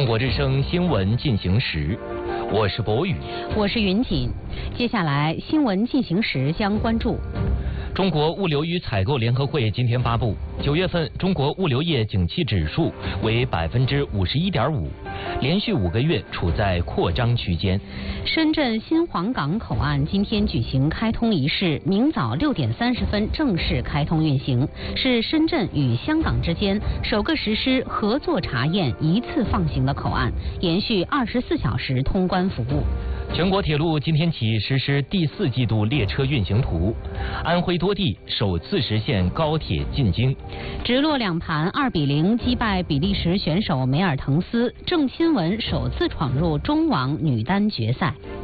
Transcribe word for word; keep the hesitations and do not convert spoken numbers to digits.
中国之声新闻进行时，我是博宇， 我是云锦。接下来新闻进行时将关注。 中国物流与采购联合会今天发布，九月份中国物流业景气指数为百分之五十一点五，连续五个月处在扩张区间。 深圳新皇岗口岸今天举行开通仪式，明早六点三十分正式开通运行，是深圳与香港之间首个实施合作查验一次放行的口岸，延续二十四小时通关服务。 全国铁路今天起实施第四季度列车运行图，安徽多地首次实现高铁进京。 直落两盘二比零击败比利时选手梅尔滕斯，郑钦文首次闯入中网女单决赛。